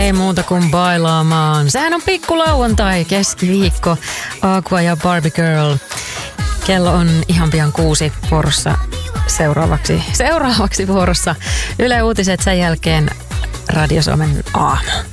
Ei muuta kuin bailaamaan. Sehän on pikkulauantai, keskiviikko. Aqua ja Barbie Girl. Kello on ihan pian 6 vuorossa seuraavaksi vuorossa Yle Uutiset, sen jälkeen Radio Suomen aamu.